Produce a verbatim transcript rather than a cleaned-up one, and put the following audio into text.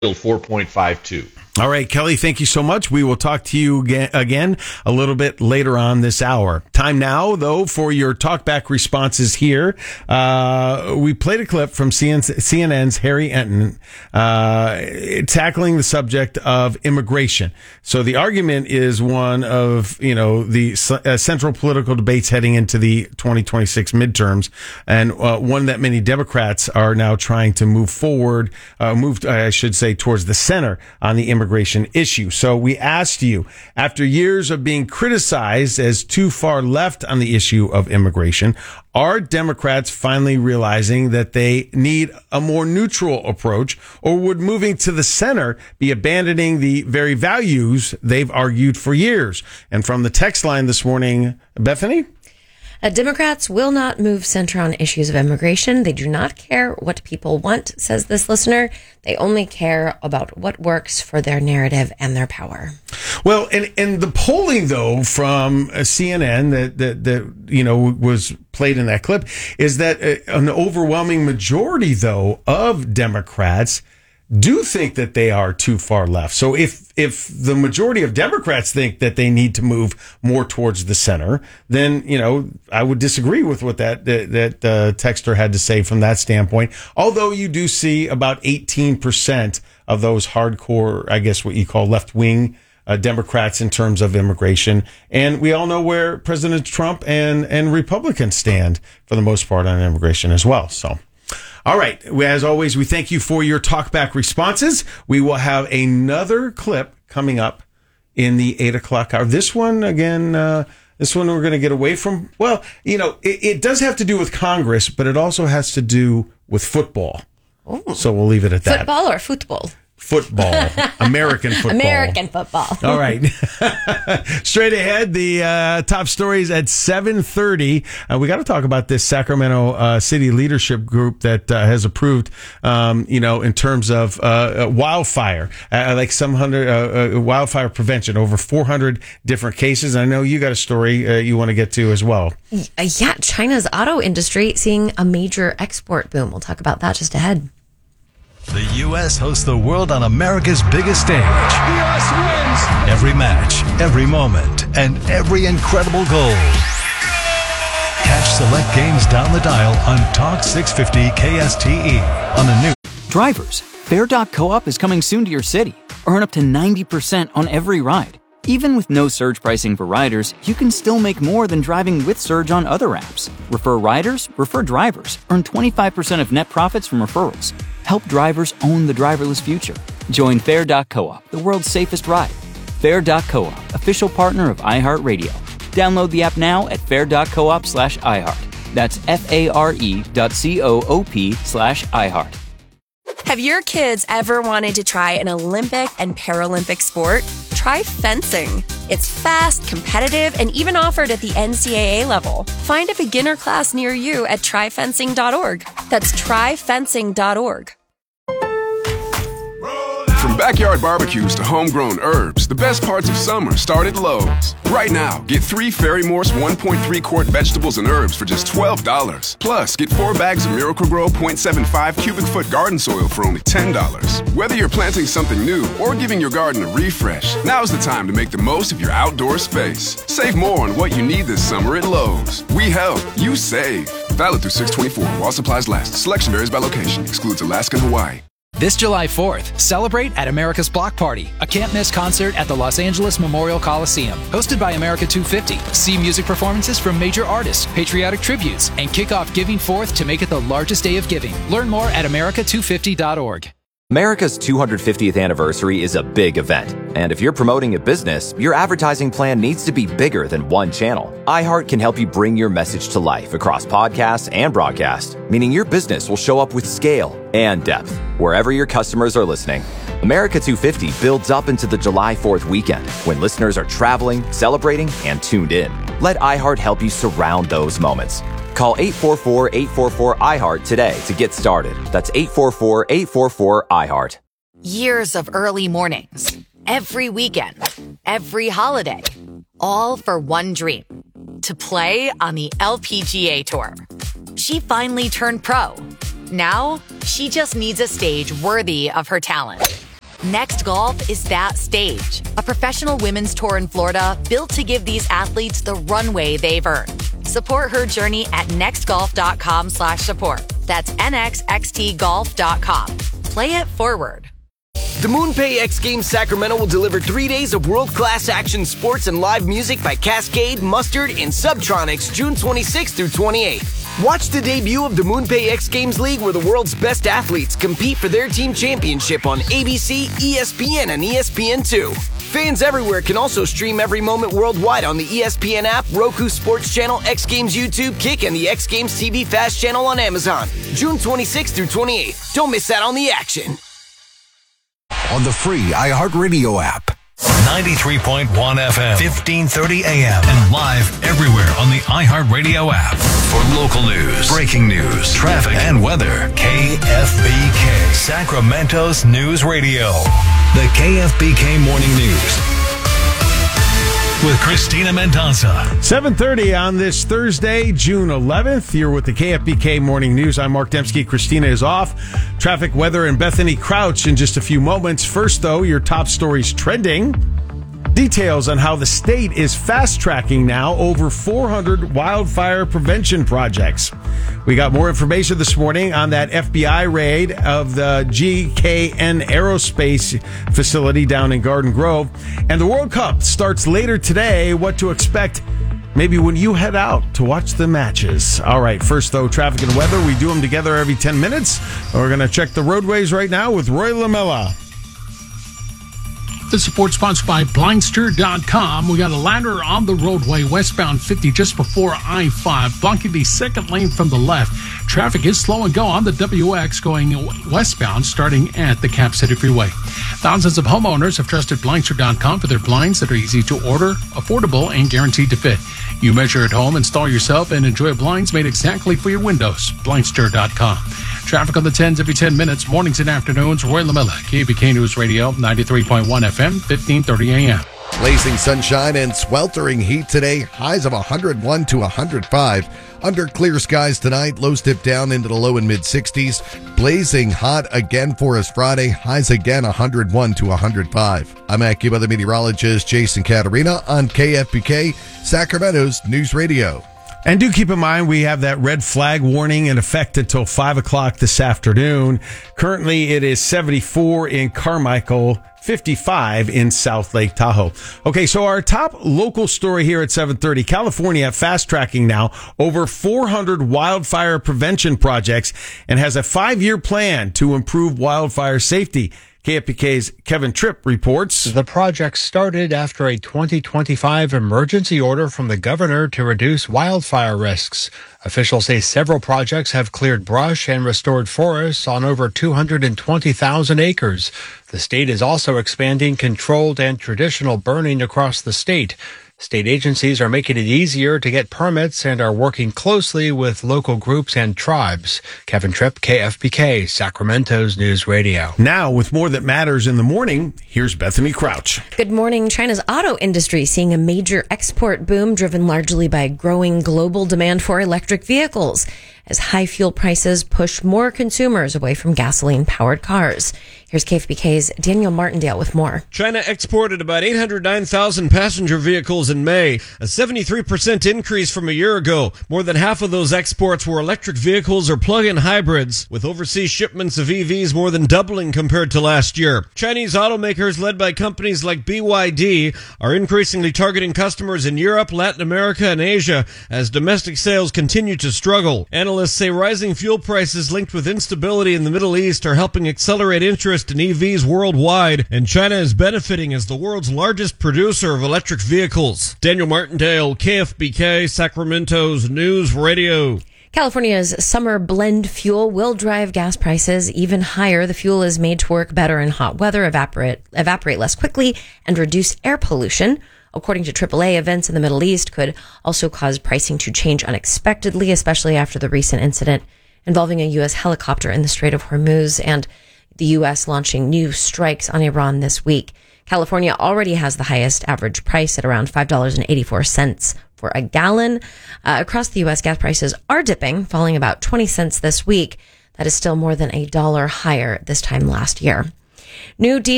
four point five two. All right, Kelly, thank you so much. We will talk to you again a little bit later on this hour. Time now, though, for your talkback responses here. Uh, we played a clip from C N N's Harry Enton uh, tackling the subject of immigration. So the argument is one of, you know, the uh, central political debates heading into the twenty twenty-six midterms, and uh, one that many Democrats are now trying to move forward, uh, move, I should say, towards the center on the immigration immigration issue. So we asked you, after years of being criticized as too far left on the issue of immigration, are Democrats finally realizing that they need a more neutral approach, or would moving to the center be abandoning the very values they've argued for years? And from the text line this morning, Bethany? Uh, Democrats will not move center on issues of immigration. They do not care what people want, says this listener. They only care about what works for their narrative and their power. Well, and, and the polling, though, from C N N that, that, that, you know, was played in that clip is that an overwhelming majority, though, of Democrats do think that they are too far left. So if if the majority of Democrats think that they need to move more towards the center, then, you know, I would disagree with what that that, that uh, texter had to say from that standpoint. Although you do see about eighteen percent of those hardcore, I guess what you call left-wing uh, Democrats in terms of immigration. And we all know where President Trump and, and Republicans stand for the most part on immigration as well. So. All right. As always, we thank you for your talkback responses. We will have another clip coming up in the eight o'clock hour. This one, again, uh, this one we're going to get away from. Well, you know, it, it does have to do with Congress, but it also has to do with football. Ooh. So we'll leave it at that. Football or football? Football. American football. American football. All right. Straight ahead, the uh, top stories at seven thirty. Uh, we got to talk about this Sacramento uh, City Leadership Group that uh, has approved, um, you know, in terms of uh, wildfire, uh, like some hundred uh, uh, wildfire prevention, over four hundred different cases. I know you got a story uh, you want to get to as well. Yeah, China's auto industry seeing a major export boom. We'll talk about that just ahead. The U S hosts the world on America's biggest stage. The U S wins! Every match, every moment, and every incredible goal. Catch select games down the dial on Talk six fifty K S T E on the new. Drivers, Fair dot Co-op is coming soon to your city. Earn up to ninety percent on every ride. Even with no surge pricing for riders, you can still make more than driving with Surge on other apps. Refer riders, refer drivers. Earn twenty-five percent of net profits from referrals. Help drivers own the driverless future. Join Fair dot Co-op, the world's safest ride. Fair dot Co-op, official partner of iHeartRadio. Download the app now at fair dot coop slash iHeart. That's F-A-R-E dot C-O-O-P slash iHeart. Have your kids ever wanted to try an Olympic and Paralympic sport? Try fencing. It's fast, competitive, and even offered at the N C double A level. Find a beginner class near you at try fencing dot org. That's try fencing dot org. From backyard barbecues to homegrown herbs, the best parts of summer start at Lowe's. Right now, get three Fairy Morse one point three quart vegetables and herbs for just twelve dollars. Plus, get four bags of Miracle-Gro point seven five cubic foot garden soil for only ten dollars. Whether you're planting something new or giving your garden a refresh, now's the time to make the most of your outdoor space. Save more on what you need this summer at Lowe's. We help, you save. Valid through six twenty-four while supplies last. Selection varies by location. Excludes Alaska and Hawaii. This July fourth, celebrate at America's Block Party, a can't-miss concert at the Los Angeles Memorial Coliseum. Hosted by America two fifty. See music performances from major artists, patriotic tributes, and kick off Giving Forth to make it the largest day of giving. Learn more at america two fifty dot org. America's two hundred fiftieth anniversary is a big event, and if you're promoting a business, your advertising plan needs to be bigger than one channel. iHeart can help you bring your message to life across podcasts and broadcast, meaning your business will show up with scale and depth wherever your customers are listening. America two fifty builds up into the July fourth weekend when listeners are traveling, celebrating, and tuned in. Let iHeart help you surround those moments. Call eight four four, eight four four, I heart today to get started. That's eight four four, eight four four, I heart. Years of early mornings, every weekend, every holiday, all for one dream, to play on the L P G A Tour. She finally turned pro. Now, she just needs a stage worthy of her talent. Next Golf is that stage. A professional women's tour in Florida built to give these athletes the runway they've earned. Support her journey at nextgolf.com slash support. That's nxxt golf dot com. Play it forward. The MoonPay X Games Sacramento will deliver three days of world-class action sports and live music by Cascade, Mustard, and Subtronics June twenty-sixth through twenty-eighth. Watch the debut of the MoonPay X Games League where the world's best athletes compete for their team championship on A B C, E S P N, and E S P N two. Fans everywhere can also stream every moment worldwide on the E S P N app, Roku Sports Channel, X Games YouTube, Kick, and the X Games T V Fast channel on Amazon. June twenty-sixth through twenty-eighth. Don't miss out on the action. On the free iHeartRadio app. ninety-three point one F M, fifteen thirty A M, and live everywhere on the iHeartRadio app. For local news, breaking news, traffic, and weather, K F B K, Sacramento's News Radio. The K F B K Morning News with Christina Mendonça. seven thirty on this Thursday, June eleventh. You're with the K F B K Morning News. I'm Mark Dembski. Christina is off. Traffic, weather, and Bethany Crouch in just a few moments. First, though, your top stories trending. Details on how the state is fast-tracking now over four hundred wildfire prevention projects. We got more information this morning on that F B I raid of the G K N Aerospace facility down in Garden Grove. And the World Cup starts later today. What to expect maybe when you head out to watch the matches. All right, first, though, traffic and weather. We do them together every ten minutes. We're going to check the roadways right now with Roy Lamella. This report sponsored by Blindster dot com. We got a ladder on the roadway westbound fifty just before I five, blocking the second lane from the left. Traffic is slow and go on the W X going westbound starting at the Cap City Freeway. Thousands of homeowners have trusted Blindster dot com for their blinds that are easy to order, affordable, and guaranteed to fit. You measure at home, install yourself, and enjoy blinds made exactly for your windows. Blindster dot com. Traffic on the tens every ten minutes, mornings and afternoons. Roy Lamella, K B K News Radio, ninety-three point one F M, fifteen thirty A M. Blazing sunshine and sweltering heat today. Highs of one hundred one to one hundred five. Under clear skies tonight, lows dip down into the low and mid sixties. Blazing hot again for us Friday. Highs again one hundred one to one hundred five. I'm AccuWeather meteorologist Jason Caterina on K F B K, Sacramento's News Radio. And do keep in mind, we have that red flag warning in effect until five o'clock this afternoon. Currently, it is seventy-four in Carmichael, fifty-five in South Lake Tahoe. Okay, so our top local story here at seven thirty. California fast-tracking now over four hundred wildfire prevention projects and has a five-year plan to improve wildfire safety. K F B K's Kevin Tripp reports. The project started after a twenty twenty-five emergency order from the governor to reduce wildfire risks. Officials say several projects have cleared brush and restored forests on over two hundred twenty thousand acres. The state is also expanding controlled and traditional burning across the state. State agencies are making it easier to get permits and are working closely with local groups and tribes. Kevin Tripp, K F B K, Sacramento's News Radio. Now, with more that matters in the morning, here's Bethany Crouch. Good morning. China's auto industry seeing a major export boom driven largely by growing global demand for electric vehicles as high fuel prices push more consumers away from gasoline-powered cars. Here's K F B K's Daniel Martindale with more. China exported about eight hundred nine thousand passenger vehicles in May, a seventy-three percent increase from a year ago. More than half of those exports were electric vehicles or plug-in hybrids, with overseas shipments of E Vs more than doubling compared to last year. Chinese automakers, led by companies like B Y D, are increasingly targeting customers in Europe, Latin America, and Asia as domestic sales continue to struggle. Analysts say rising fuel prices linked with instability in the Middle East are helping accelerate interest in E Vs worldwide, and China is benefiting as the world's largest producer of electric vehicles. Daniel Martindale, K F B K, Sacramento's News Radio. California's summer blend fuel will drive gas prices even higher. The fuel is made to work better in hot weather, evaporate, evaporate less quickly, and reduce air pollution. According to triple A, events in the Middle East could also cause pricing to change unexpectedly, especially after the recent incident involving a U S helicopter in the Strait of Hormuz and the U S launching new strikes on Iran this week. California already has the highest average price at around five dollars and eighty-four cents for a gallon. Uh, across the U S, gas prices are dipping, falling about twenty cents this week. That is still more than a dollar higher this time last year. New